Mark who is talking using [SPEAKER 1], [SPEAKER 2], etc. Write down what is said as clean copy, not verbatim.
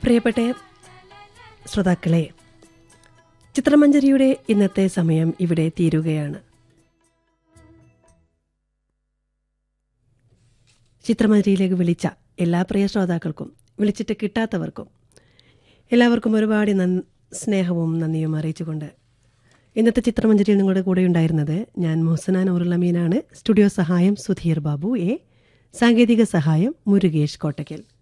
[SPEAKER 1] പ്രിയപ്പെട്ട ശ്രോതാക്കളെ, ചിത്രമഞ്ജരിയുടെ ഇന്നത്തെ സമയം ഇവിടെ തീരുകയാണ്. ചിത്രമഞ്ജരിയിലേക്ക് വിളിച്ച എല്ലാ പ്രിയ ശ്രോതാക്കൾക്കും, വിളിച്ചിട്ട് കിട്ടാത്തവർക്കും എല്ലാവർക്കും ഒരുപാട് സ്നേഹവും നന്ദിയും അറിയിച്ചുകൊണ്ട് ഇന്നത്തെ ചിത്രമഞ്ജരിയിൽ നിങ്ങളുടെ കൂടെ ഉണ്ടായിരുന്നത് ഞാൻ മുഹ്സന നൂറുൽ അമീനാണ്. സ്റ്റുഡിയോ സഹായം സുധീർ ബാബു എ, സാങ്കേതിക സഹായം മുരുകേഷ് കോട്ടയ്ക്കൽ.